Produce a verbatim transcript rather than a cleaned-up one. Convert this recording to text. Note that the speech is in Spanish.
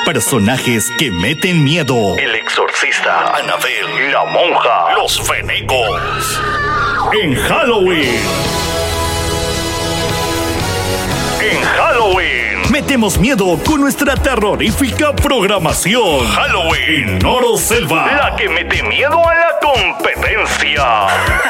personajes que meten miedo. El exorcista, Annabelle, la monja, los fenecos. En Halloween. En Halloween. Metemos miedo con nuestra terrorífica programación. Halloween. En Oro Selva. La que mete miedo a la competencia.